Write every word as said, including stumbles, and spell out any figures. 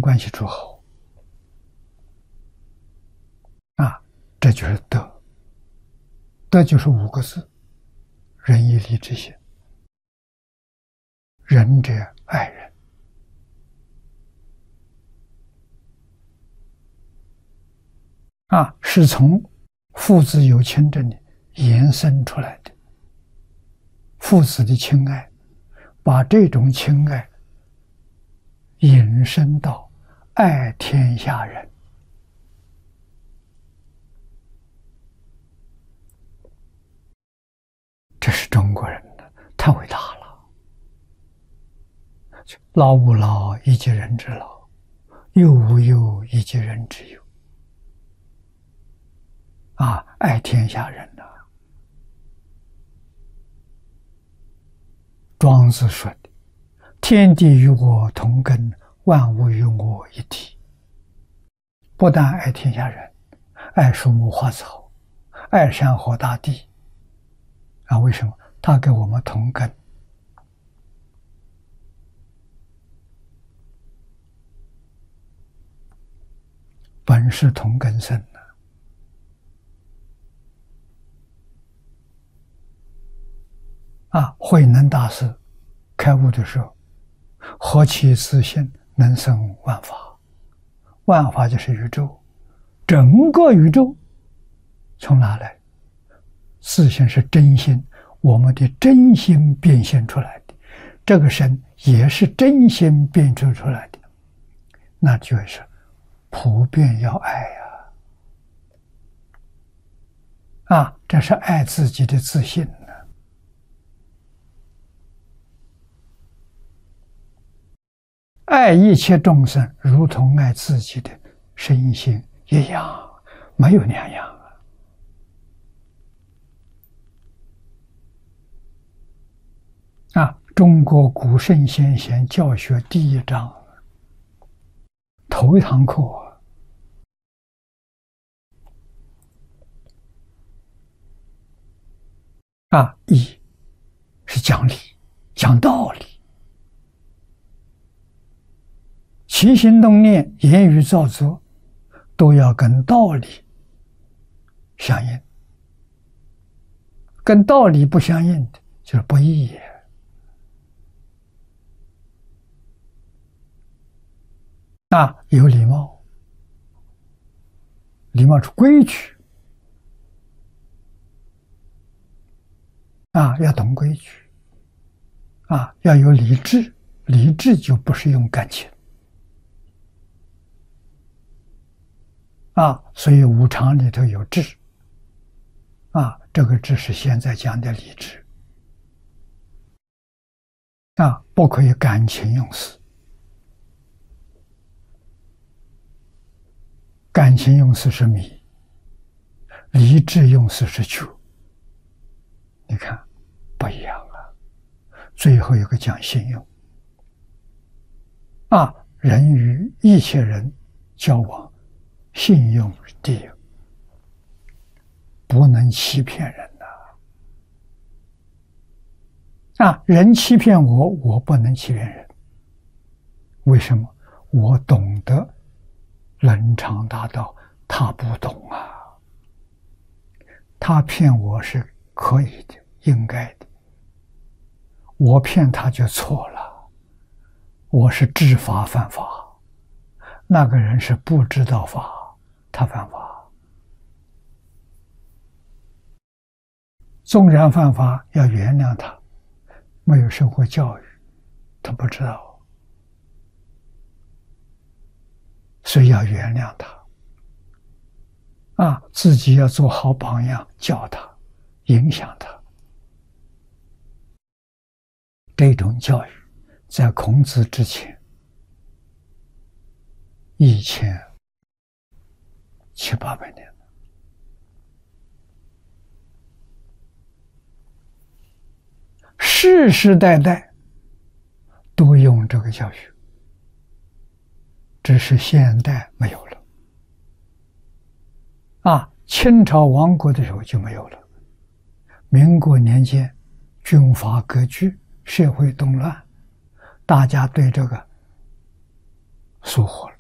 关系处好啊，这就是德。德就是五个字：仁义礼智信。仁者爱人。啊，是从父子有亲这里延伸出来的。父子的亲爱，把这种亲爱引申到爱天下人。这是中国人的，太伟大了。老吾老以及人之老，幼吾幼以及人之幼。啊，爱天下人呐、啊！庄子说的：“天地与我同根，万物与我一体。”不但爱天下人，爱树木花草，爱山河大地。啊，为什么？他跟我们同根。本是同根生的。啊，慧能大师开悟的时候，何其自信，能生万法。万法就是宇宙，整个宇宙从哪来？自信是真心，我们的真心变现出来的，这个身也是真心变出出来的，那就是普遍要爱呀！啊，这是爱自己的自信。爱一切众生，如同爱自己的身心一样，没有两样啊！啊，中国古圣先贤教学第一章，头一堂课啊，一是讲理，讲道理。起心动念、言语造作，都要跟道理相应。跟道理不相应的，就是不义也。啊，有礼貌，礼貌是规矩。啊，要懂规矩。啊，要有理智，理智就不是用感情。啊，所以五常里头有智，啊，这个智是现在讲的理智，啊，不可以感情用事，感情用事是迷，理智用事是求，你看不一样啊。最后一个讲信用，啊，人与一切人交往。信用是第一，不能欺骗人呐！啊，人欺骗我，我不能欺骗人。为什么？我懂得伦常大道，他不懂啊。他骗我是可以的，应该的。我骗他就错了，我是知法犯法，那个人是不知道法。他犯法，纵然犯法，要原谅他。没有受过教育，他不知道，所以要原谅他。啊，自己要做好榜样，教他，影响他。这种教育，在孔子之前，一千。七八百年了，世世代代都用这个教育，只是现代没有了。啊，清朝亡国的时候就没有了。民国年间，军阀割据，社会动乱，大家对这个疏忽了。